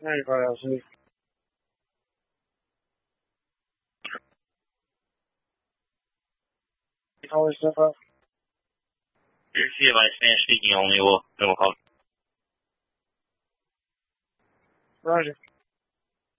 Anybody else need? Call this stuff up? If you have Spanish speaking only, then we'll call.